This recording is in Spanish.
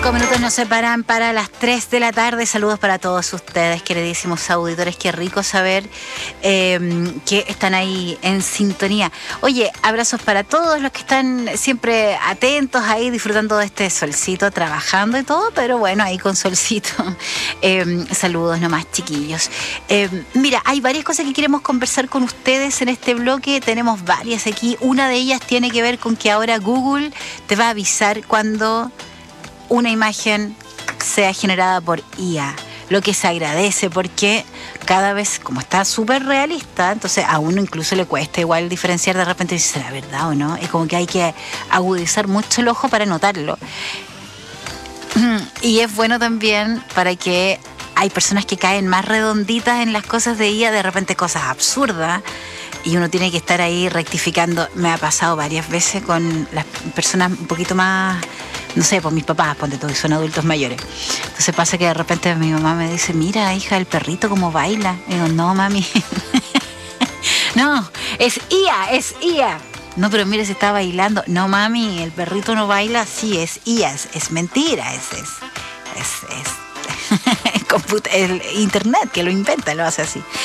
5 minutos nos separan para las 3 de la tarde. Saludos para todos ustedes, queridísimos auditores. Qué rico saber que están ahí en sintonía. Oye, abrazos para todos los que están siempre atentos ahí, disfrutando de este solcito, trabajando y todo, pero bueno, ahí con solcito. Saludos nomás, chiquillos. Mira, hay varias cosas que queremos conversar con ustedes en este bloque. Tenemos varias aquí. Una de ellas tiene que ver con que ahora Google te va a avisar cuando una imagen sea generada por IA, lo que se agradece porque cada vez, como está súper realista, entonces a uno incluso le cuesta igual diferenciar de repente si será verdad o no. Es como que hay que agudizar mucho el ojo para notarlo. Y es bueno también para que hay personas que caen más redonditas en las cosas de IA, de repente cosas absurdas, y uno tiene que estar ahí rectificando. Me ha pasado varias veces con las personas un poquito más, no sé, pues mis papás, ponte todo, son adultos mayores. Entonces pasa que de repente mi mamá me dice, mira, hija, el perrito cómo baila. Y digo, no, mami. No, es IA, es IA. No, pero mire, se está bailando. No, mami, el perrito no baila. Sí, es IA, es mentira, es el internet que lo inventa, lo hace así.